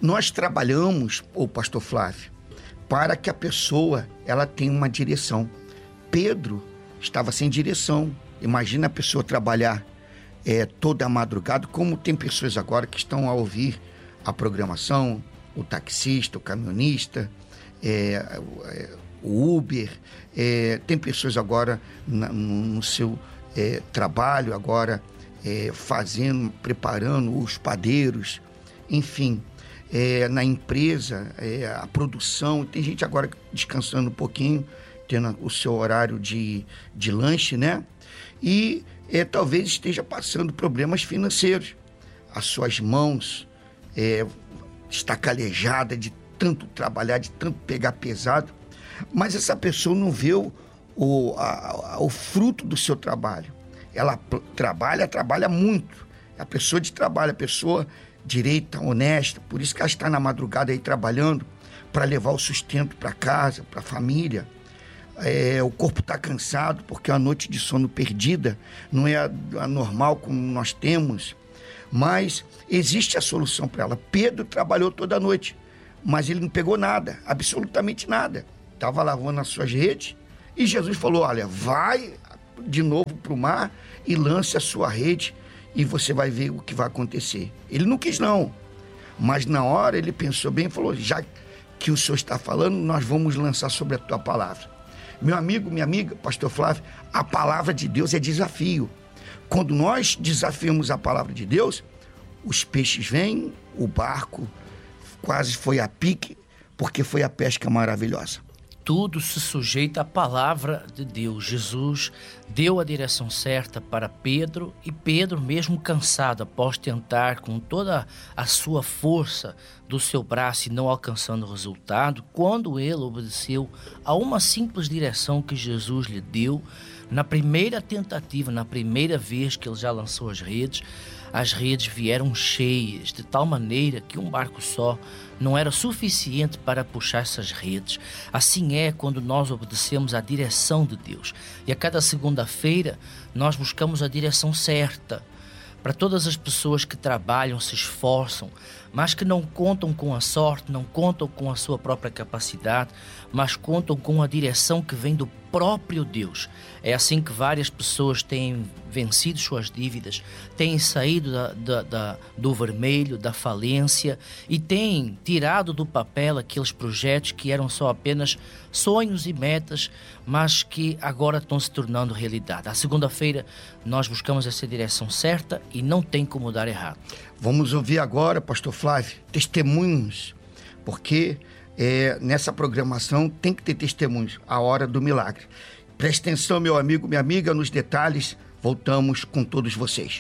Nós trabalhamos, pastor Flávio, para que a pessoa ela tenha uma direção. Pedro estava sem direção. Imagina a pessoa trabalhar toda a madrugada, como tem pessoas agora que estão a ouvir a programação, o taxista, o caminhonista, o Uber, tem pessoas agora no seu trabalho, agora preparando os padeiros, enfim, na empresa, a produção, tem gente agora descansando um pouquinho, tendo o seu horário de lanche, né? E talvez esteja passando problemas financeiros. As suas mãos está calejada de tanto trabalhar, de tanto pegar pesado, mas essa pessoa não vê o fruto do seu trabalho. Ela trabalha muito. A pessoa de trabalho, a pessoa direita, honesta, por isso que ela está na madrugada aí trabalhando para levar o sustento para casa, para a família. O corpo está cansado porque a noite de sono perdida não é a normal como nós temos, mas existe a solução para ela. Pedro trabalhou toda a noite, mas ele não pegou nada, absolutamente nada. Estava lavando as suas redes e Jesus falou: olha, vai de novo para o mar e lance a sua rede e você vai ver o que vai acontecer. Ele não quis não, mas na hora ele pensou bem e falou: já que o Senhor está falando, nós vamos lançar sobre a tua palavra. Meu amigo, minha amiga, pastor Flávio, a palavra de Deus é desafio. Quando nós desafiamos a palavra de Deus, os peixes vêm, o barco quase foi a pique, porque foi a pesca maravilhosa. Tudo se sujeita à palavra de Deus. Jesus deu a direção certa para Pedro e Pedro, mesmo cansado, após tentar com toda a sua força do seu braço e não alcançando o resultado, quando ele obedeceu a uma simples direção que Jesus lhe deu, na primeira tentativa, na primeira vez que ele já lançou as redes vieram cheias, de tal maneira que um barco só não era suficiente para puxar essas redes. Assim é quando nós obedecemos à direção de Deus. E a cada segunda-feira nós buscamos a direção certa para todas as pessoas que trabalham, se esforçam, mas que não contam com a sorte, não contam com a sua própria capacidade, mas contam com a direção que vem do próprio Deus. É assim que várias pessoas têm vencido suas dívidas, têm saído do vermelho, da falência e têm tirado do papel aqueles projetos que eram só apenas sonhos e metas, mas que agora estão se tornando realidade. À segunda-feira nós buscamos essa direção certa e não tem como dar errado. Vamos ouvir agora, pastor Flávio, testemunhos, porque nessa programação tem que ter testemunhos, a hora do milagre. Preste atenção, meu amigo, minha amiga, nos detalhes. Voltamos com todos vocês.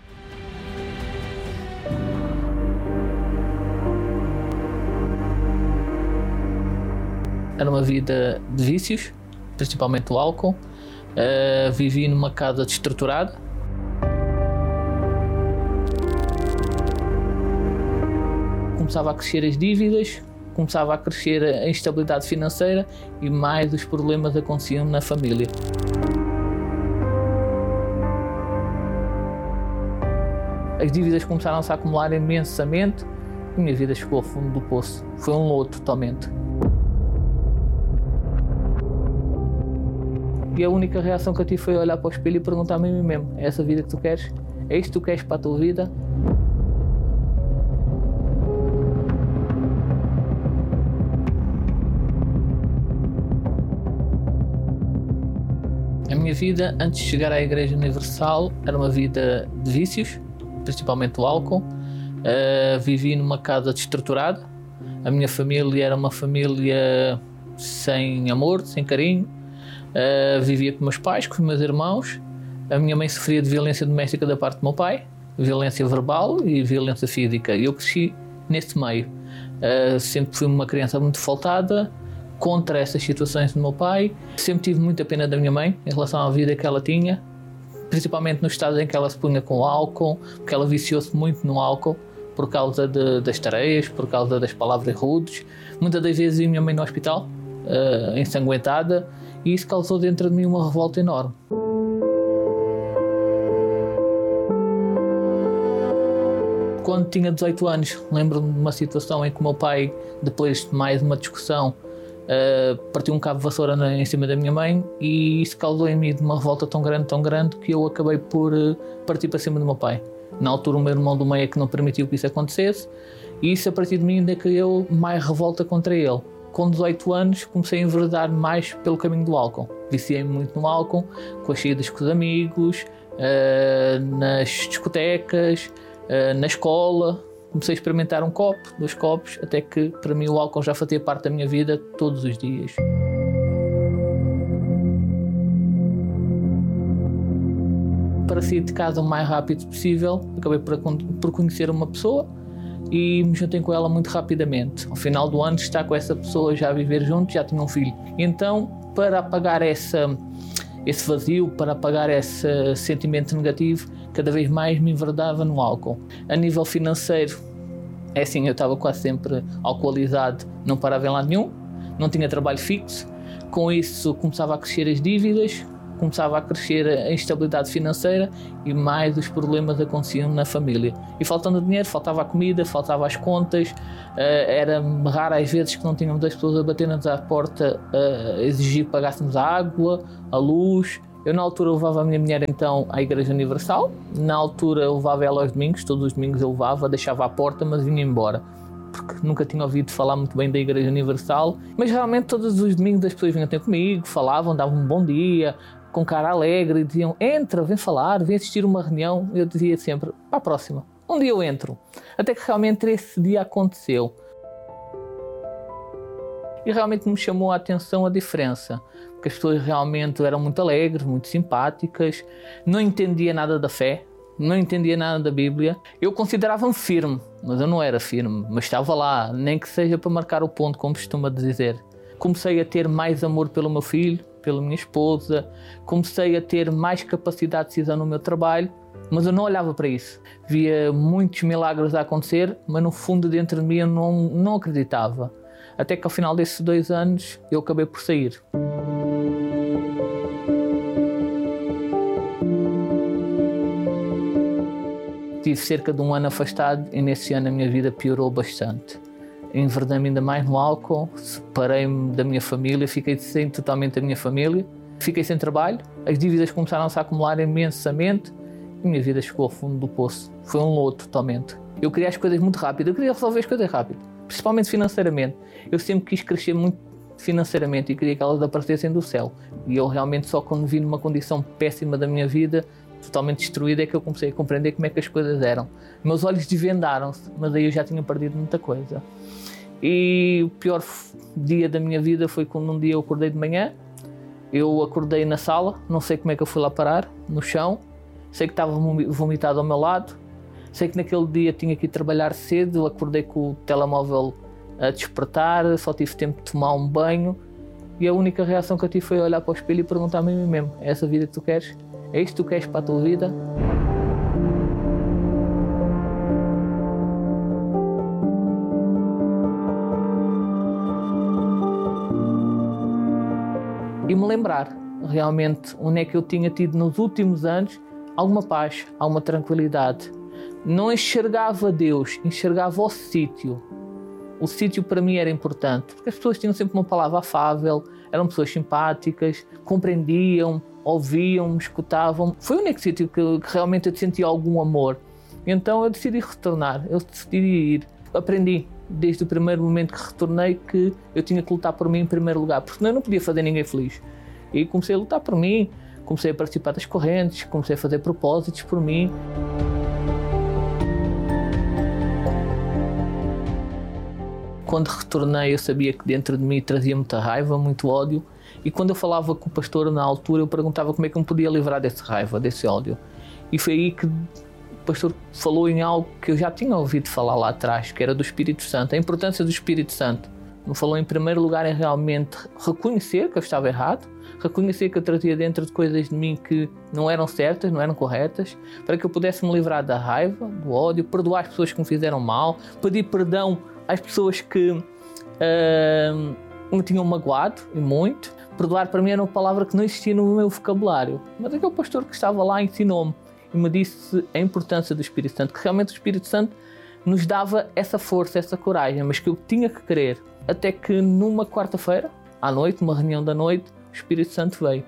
Era uma vida de vícios, principalmente o álcool. Vivi numa casa desestruturada. Começava a crescer as dívidas, começava a crescer a instabilidade financeira e mais os problemas aconteciam na família. As dívidas começaram-se a acumular imensamente e a minha vida chegou ao fundo do poço. Foi um lodo totalmente. E a única reação que eu tive foi olhar para o espelho e perguntar-me a mim mesmo: é essa vida que tu queres? É isto que tu queres para a tua vida? A minha vida, antes de chegar à Igreja Universal, era uma vida de vícios, principalmente o álcool. Vivi numa casa desestruturada. A minha família era uma família sem amor, sem carinho. Vivia com meus pais, com os meus irmãos. A minha mãe sofria de violência doméstica da parte do meu pai, violência verbal e violência física. Eu cresci nesse meio. Sempre fui uma criança muito faltada, contra essas situações do meu pai. Sempre tive muita pena da minha mãe em relação à vida que ela tinha, principalmente nos estados em que ela se punha com o álcool, porque ela viciou-se muito no álcool por causa das tareias, por causa das palavras rudes. Muitas das vezes ia minha mãe no hospital, ensanguentada, e isso causou dentro de mim uma revolta enorme. Quando tinha 18 anos, lembro-me de uma situação em que o meu pai, depois de mais uma discussão, partiu um cabo de vassoura em cima da minha mãe, e isso causou em mim uma revolta tão grande, que eu acabei por partir para cima do meu pai. Na altura, o meu irmão do meio é que não permitiu que isso acontecesse, e isso a partir de mim ainda criou mais revolta contra ele. Com 18 anos comecei a enveredar mais pelo caminho do álcool. Viciei-me muito no álcool, com as saídas com os amigos, nas discotecas, na escola. Comecei a experimentar 1 copo, 2 copos, até que para mim o álcool já fazia parte da minha vida todos os dias. Para sair de casa o mais rápido possível, acabei por conhecer uma pessoa e me juntei com ela muito rapidamente. Ao final do ano, estar com essa pessoa, já a viver juntos, já tinha um filho. Então, para apagar esse vazio, para apagar esse sentimento negativo, cada vez mais me enverdava no álcool. A nível financeiro, é assim, eu estava quase sempre alcoolizado, não parava em lado nenhum, não tinha trabalho fixo. Com isso, começava a crescer as dívidas, começava a crescer a instabilidade financeira e mais os problemas aconteciam na família. E faltando dinheiro, faltava a comida, faltava as contas, era raro às vezes que não tínhamos as pessoas a bater-nos à porta a exigir que pagássemos a água, a luz. Eu na altura levava a minha mulher então à Igreja Universal, na altura eu levava ela aos domingos, todos os domingos eu levava, deixava à porta, mas vinha embora, porque nunca tinha ouvido falar muito bem da Igreja Universal, mas realmente todos os domingos as pessoas vinham ter comigo, falavam, davam um bom dia, com cara alegre, e diziam: entra, vem falar, vem assistir uma reunião. Eu dizia sempre: para a próxima, um dia eu entro. Até que realmente esse dia aconteceu. E realmente me chamou a atenção a diferença, porque as pessoas realmente eram muito alegres, muito simpáticas, não entendia nada da fé, não entendia nada da Bíblia. Eu considerava-me firme, mas eu não era firme, mas estava lá, nem que seja para marcar o ponto, como costuma dizer. Comecei a ter mais amor pelo meu filho, pela minha esposa, comecei a ter mais capacidade de decisão no meu trabalho, mas eu não olhava para isso. Via muitos milagres a acontecer, mas no fundo dentro de mim eu não acreditava. Até que ao final desses 2 anos eu acabei por sair. Tive cerca de 1 ano afastado e nesse ano a minha vida piorou bastante. Enverdei-me ainda mais no álcool, separei-me da minha família, fiquei sem totalmente a minha família, fiquei sem trabalho, as dívidas começaram a se acumular imensamente e a minha vida chegou ao fundo do poço. Foi um lodo totalmente. Eu queria as coisas muito rápido, eu queria resolver as coisas rápido, principalmente financeiramente. Eu sempre quis crescer muito financeiramente e queria que elas aparecessem do céu. E eu realmente só quando vi numa condição péssima da minha vida, totalmente destruída, é que eu comecei a compreender como é que as coisas eram. Meus olhos desvendaram-se, mas aí eu já tinha perdido muita coisa. E o pior dia da minha vida foi quando um dia eu acordei de manhã, eu acordei na sala, não sei como é que eu fui lá parar, no chão, sei que estava vomitado ao meu lado, sei que naquele dia tinha que ir trabalhar cedo, acordei com o telemóvel a despertar, só tive tempo de tomar um banho e a única reação que eu tive foi olhar para o espelho e perguntar-me a mim mesmo: é essa vida que tu queres? É isto que tu queres para a tua vida? E me lembrar realmente onde é que eu tinha tido nos últimos anos alguma paz, alguma tranquilidade. Não enxergava Deus, enxergava o sítio. O sítio para mim era importante, porque as pessoas tinham sempre uma palavra afável, eram pessoas simpáticas, compreendiam, ouviam, me escutavam. Foi o único sítio que realmente eu sentia algum amor. Então eu decidi retornar, eu decidi ir. Aprendi desde o primeiro momento que retornei que eu tinha que lutar por mim em primeiro lugar, porque senão eu não podia fazer ninguém feliz. E comecei a lutar por mim, comecei a participar das correntes, comecei a fazer propósitos por mim. Quando retornei eu sabia que dentro de mim trazia muita raiva, muito ódio, e quando eu falava com o pastor na altura eu perguntava como é que eu me podia livrar dessa raiva, desse ódio. E foi aí que o pastor falou em algo que eu já tinha ouvido falar lá atrás, que era do Espírito Santo, a importância do Espírito Santo. Me falou em primeiro lugar em realmente reconhecer que eu estava errado, reconhecer que eu trazia dentro de coisas de mim que não eram certas, não eram corretas, para que eu pudesse me livrar da raiva, do ódio, perdoar as pessoas que me fizeram mal, pedir perdão às pessoas que me tinham magoado, e muito. Perdoar para mim era uma palavra que não existia no meu vocabulário, mas aquele pastor que estava lá ensinou-me e me disse a importância do Espírito Santo, que realmente o Espírito Santo nos dava essa força, essa coragem, mas que eu tinha que querer. Até que numa quarta-feira, à noite, numa reunião da noite, o Espírito Santo veio.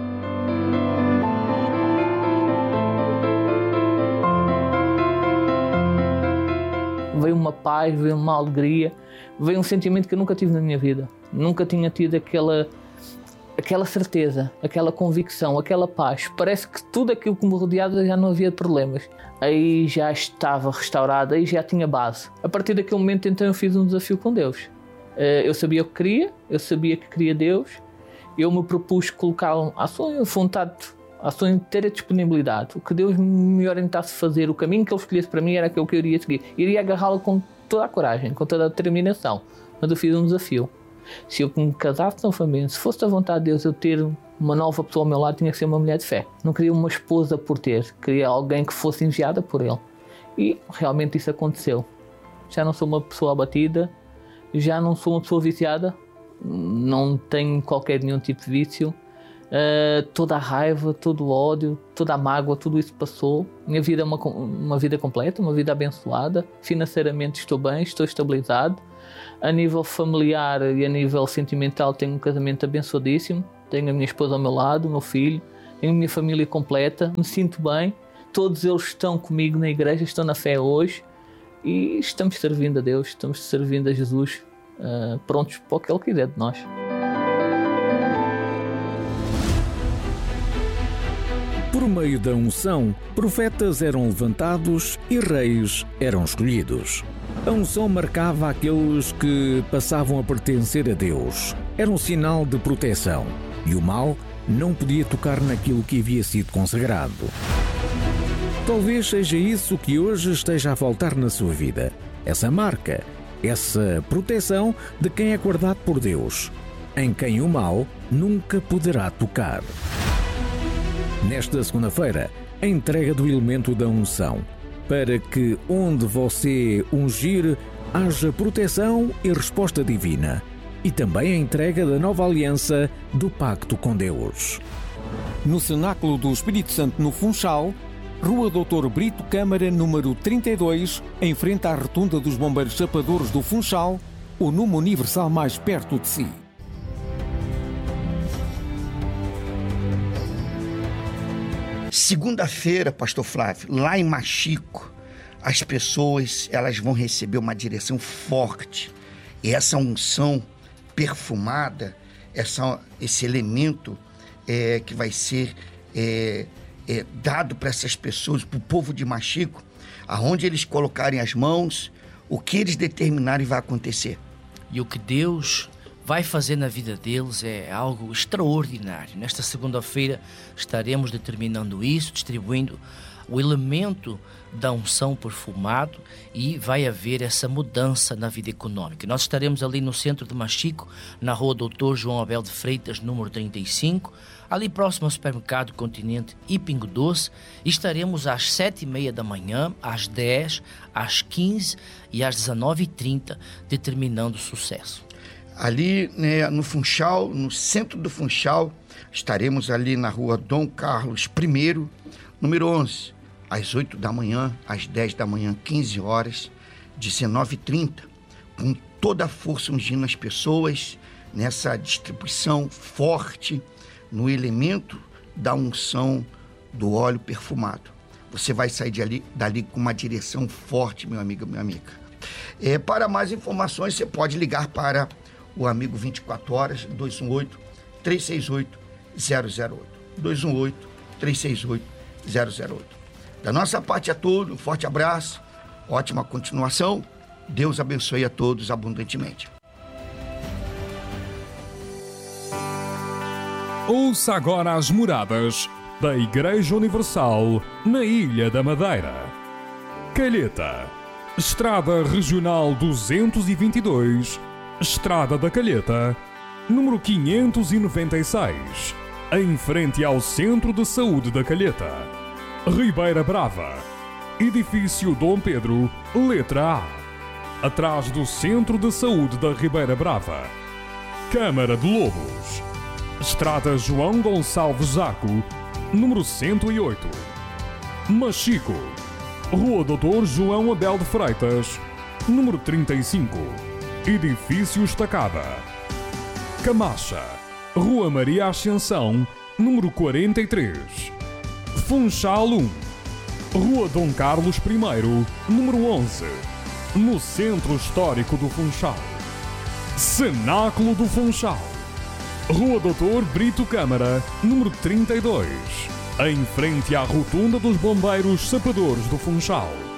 Veio uma paz, veio uma alegria, veio um sentimento que eu nunca tive na minha vida. Nunca tinha tido aquela certeza, aquela convicção, aquela paz. Parece que tudo aquilo que me rodeava já não havia problemas. Aí já estava restaurado, aí já tinha base. A partir daquele momento, então, eu fiz um desafio com Deus. Eu sabia o que queria, eu sabia que queria Deus. Eu me propus colocá-lo à sua vontade, à sua inteira disponibilidade. O que Deus me orientasse a fazer, o caminho que Ele escolhesse para mim era aquilo que eu iria seguir. Iria agarrá-lo com toda a coragem, com toda a determinação. Mas eu fiz um desafio. Se eu me casasse novamente, se fosse da vontade de Deus eu ter uma nova pessoa ao meu lado, tinha que ser uma mulher de fé. Não queria uma esposa por ter, queria alguém que fosse enviada por Ele. E realmente isso aconteceu. Já não sou uma pessoa abatida, já não sou uma pessoa viciada, não tenho qualquer nenhum tipo de vício. Toda a raiva, todo o ódio, toda a mágoa, tudo isso passou. Minha vida é uma vida completa, uma vida abençoada. Financeiramente estou bem, estou estabilizado. A nível familiar e a nível sentimental tenho um casamento abençoadíssimo. Tenho a minha esposa ao meu lado, o meu filho, tenho a minha família completa, me sinto bem. Todos eles estão comigo na igreja, estão na fé hoje e estamos servindo a Deus, estamos servindo a Jesus, prontos para o que Ele quiser de nós. Por meio da unção, profetas eram levantados e reis eram escolhidos. A unção marcava aqueles que passavam a pertencer a Deus. Era um sinal de proteção e o mal não podia tocar naquilo que havia sido consagrado. Talvez seja isso que hoje esteja a faltar na sua vida. Essa marca, essa proteção de quem é guardado por Deus, em quem o mal nunca poderá tocar. Nesta segunda-feira, a entrega do elemento da unção, para que onde você ungir haja proteção e resposta divina, e também a entrega da nova aliança do pacto com Deus. No Cenáculo do Espírito Santo no Funchal, Rua Dr. Brito Câmara, número 32, em frente à Rotunda dos Bombeiros Chapadores do Funchal, o número universal mais perto de si. Segunda-feira, pastor Flávio, lá em Machico, as pessoas elas vão receber uma direção forte. E essa unção perfumada, esse elemento que vai ser dado para essas pessoas, para o povo de Machico, aonde eles colocarem as mãos, o que eles determinarem vai acontecer. E o que Deus vai fazer na vida deles é algo extraordinário. Nesta segunda-feira estaremos determinando isso, distribuindo o elemento da unção perfumado e vai haver essa mudança na vida econômica. Nós estaremos ali no centro de Machico, na rua Dr. João Abel de Freitas, número 35, ali próximo ao supermercado Continente e Pingo Doce, e estaremos às 7h30 da manhã, às 10, às 15 e às 19h30, determinando o sucesso. Ali, né, no Funchal, no centro do Funchal, estaremos ali na rua Dom Carlos I, número 11, às 8 da manhã, às 10 da manhã, 15 horas, 19h30, com toda a força ungindo as pessoas, nessa distribuição forte, no elemento da unção do óleo perfumado. Você vai sair dali com uma direção forte, meu amigo, minha amiga. Para mais informações, você pode ligar para o amigo 24 horas, 218-368-008. 218-368-008. Da nossa parte é tudo, um forte abraço, ótima continuação, Deus abençoe a todos abundantemente. Ouça agora as moradas da Igreja Universal na Ilha da Madeira. Calheta, Estrada Regional 222, Estrada da Calheta, número 596, em frente ao Centro de Saúde da Calheta. Ribeira Brava, Edifício Dom Pedro, letra A, atrás do Centro de Saúde da Ribeira Brava. Câmara de Lobos, Estrada João Gonçalves Zaco, número 108. Machico, Rua Doutor João Abel de Freitas, número 35, Edifício Estacada. Camacha, Rua Maria Ascensão, número 43, Funchal 1, Rua Dom Carlos I, número 11, no Centro Histórico do Funchal. Cenáculo do Funchal, Rua Doutor Brito Câmara, número 32, em frente à Rotunda dos Bombeiros Sapadores do Funchal.